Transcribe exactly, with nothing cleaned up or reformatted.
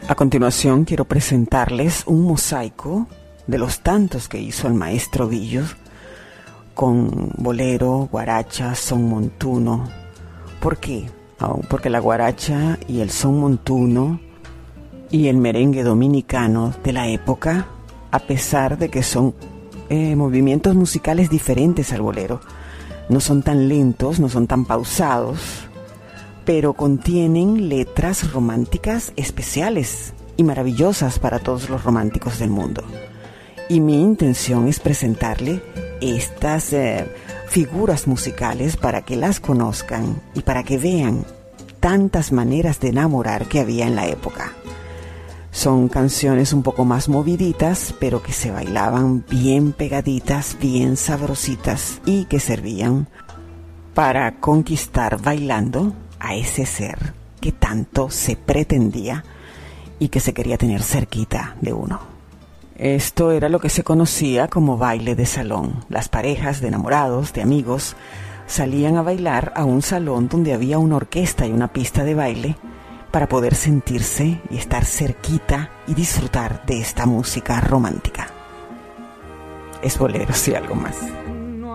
A continuación quiero presentarles un mosaico de los tantos que hizo el maestro Villos con bolero, guaracha, son montuno. ¿Por qué? Oh, porque la guaracha y el son montuno y el merengue dominicano de la época, a pesar de que son eh, movimientos musicales diferentes al bolero, no son tan lentos, no son tan pausados, pero contienen letras románticas especiales y maravillosas para todos los románticos del mundo. Y mi intención es presentarle estas eh, figuras musicales para que las conozcan y para que vean tantas maneras de enamorar que había en la época. Son canciones un poco más moviditas, pero que se bailaban bien pegaditas, bien sabrositas y que servían para conquistar bailando a ese ser que tanto se pretendía y que se quería tener cerquita de uno. Esto era lo que se conocía como baile de salón. Las parejas de enamorados, de amigos, salían a bailar a un salón donde había una orquesta y una pista de baile para poder sentirse y estar cerquita y disfrutar de esta música romántica. Es bolero, sí, algo más.